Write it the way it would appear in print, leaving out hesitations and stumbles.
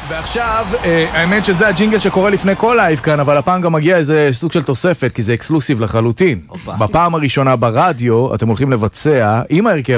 ועכשיו, האמת שזה הג'ינגל שקורה לפני כל לייב כאן, אבל הפעם גם מגיע איזה סוג של תוספת, כי זה אקסקלוסיב לחלוטין. בפעם הראשונה ברדיו, אתם הולכים לבצע עם ההרכב